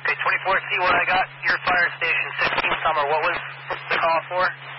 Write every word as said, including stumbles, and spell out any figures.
Okay, twenty-four C, what I got, your fire station, sixteen Summer, what was the call for?